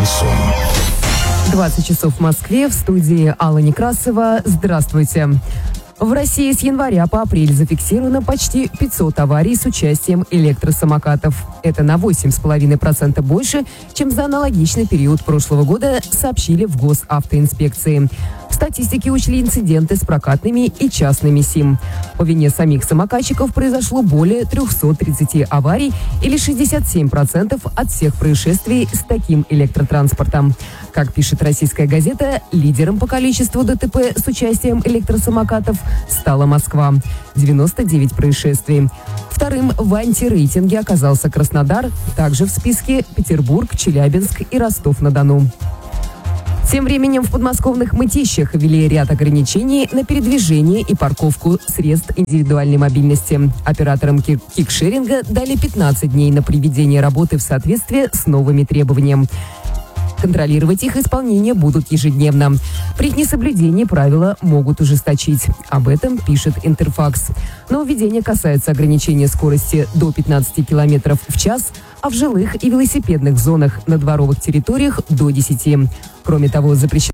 Шансон. 20 часов в Москве, в студии Алла Некрасова. Здравствуйте. В России с января по апрель зафиксировано почти 500 аварий с участием электросамокатов. Это на 8,5% больше, чем за аналогичный период прошлого года, сообщили в Госавтоинспекции. В статистике учли инциденты с прокатными и частными СИМ. По вине самих самокатчиков произошло более 330 аварий или 67% от всех происшествий с таким электротранспортом. Как пишет российская газета, лидером по количеству ДТП с участием электросамокатов стала Москва – 99 происшествий. Вторым в антирейтинге оказался Краснодар, также в списке Петербург, Челябинск и Ростов-на-Дону. Тем временем в подмосковных Мытищах ввели ряд ограничений на передвижение и парковку средств индивидуальной мобильности. Операторам кикшеринга дали 15 дней на приведение работы в соответствии с новыми требованиями. Контролировать их исполнение будут ежедневно. При их несоблюдении правила могут ужесточить. Об этом пишет Интерфакс. Нововведение касается ограничения скорости до 15 км в час, а в жилых и велосипедных зонах на дворовых территориях до 10. Кроме того, запрещено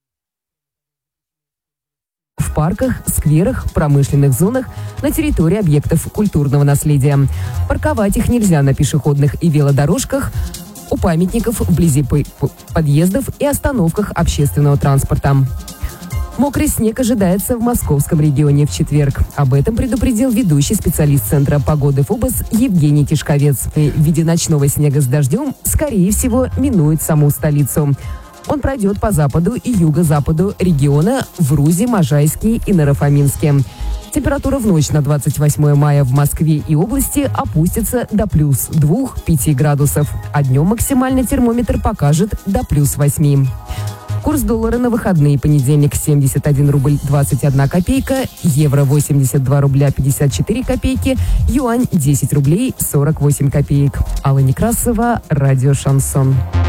в парках, скверах, промышленных зонах, на территории объектов культурного наследия. Парковать их нельзя на пешеходных и велодорожках, у памятников вблизи подъездов и остановках общественного транспорта. Мокрый снег ожидается в московском регионе в четверг. Об этом предупредил ведущий специалист Центра погоды ФОБОС Евгений Тишковец. В виде ночного снега с дождем, скорее всего, минует саму столицу. Он пройдет по западу и юго-западу региона в Рузе, Можайске и Наро-Фоминске. Температура в ночь на 28 мая в Москве и области опустится до плюс 2-5 градусов, а днем максимальный термометр покажет до плюс 8. Курс доллара на выходные: понедельник 71 рубль 21 копейка, евро 82 рубля 54 копейки, юань 10 рублей 48 копеек. Алла Некрасова, радио «Шансон».